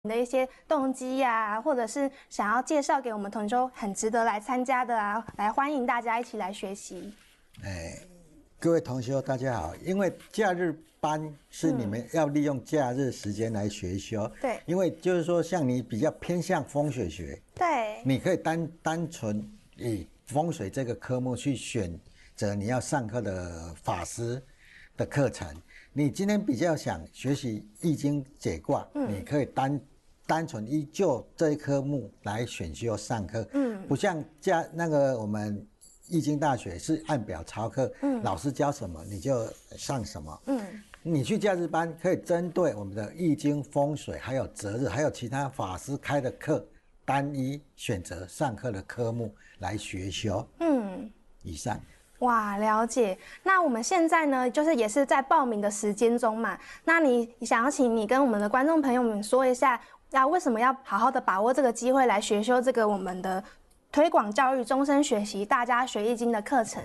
的一些动机呀、或者是想要介绍给我们同修很值得来参加的啊，来欢迎大家一起来学习。 各位同修大家好，因为假日班是你们要利用假日时间来学修， 对， 因为就是说像你比较偏向风水学， 对， 你可以单纯以风水这个科目去选择你要上课的法师的课程。你今天比较想学习易经解卦，你可以单纯依就这一科目来选修上课，不像我们易经大学是按表操课，老师教什么你就上什么，你去假日班可以针对我们的易经、风水，还有择日，还有其他法师开的课，单一选择上课的科目来学修。以上。 哇，了解。那我们现在呢，就是也是在报名的时间中嘛。那你想要请你跟我们的观众朋友们说一下，为什么要好好的把握这个机会来学修这个我们的推广教育终身学习大家学易经的课程？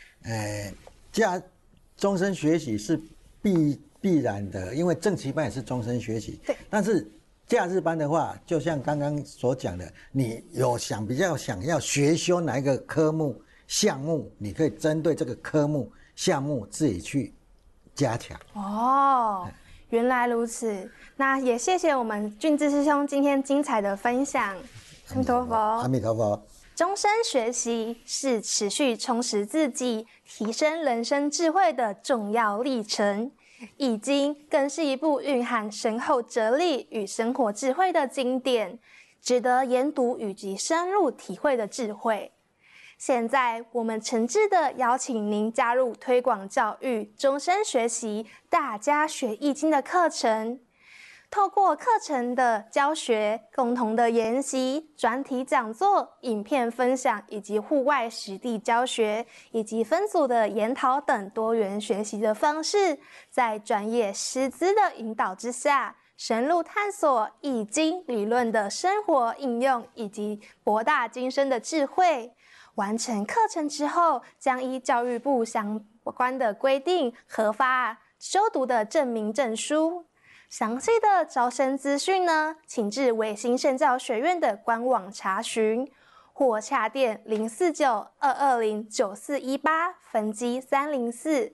终身学习是必然的，因为正期班也是终身学习。 对。 但是假日班的话，就像刚刚所讲的，你有比较想要学修哪一个科目项目，你可以针对这个科目项目自己去加强。 哦，原来如此。那也谢谢我们俊志师兄今天精彩的分享。阿弥陀佛。 阿弥陀佛。 终身学习是持续充实自己、提升人生智慧的重要历程。易经更是一部蕴含深厚哲理与生活智慧的经典，值得研读以及深入体会的智慧。现在我们诚挚的邀请您加入推广教育终身学习大家学易经的课程，透过课程的教学、共同的研习、专题讲座、影片分享以及户外实地教学，以及分组的研讨等多元学习的方式，在专业师资的引导之下，深入探索易经理论的生活应用以及博大精深的智慧。完成课程之后，将依教育部相关的规定核发修读的证明证书。详细的招生资讯呢，请至维新圣教学院的官网查询，或洽电049-220-9418分机304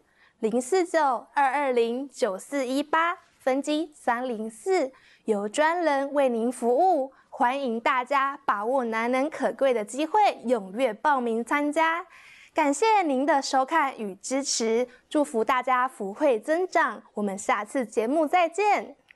049-220-9418分机304，由专人为您服务。欢迎大家把握难能可贵的机会，踊跃报名参加。感谢您的收看与支持，祝福大家福慧增长。我们下次节目再见。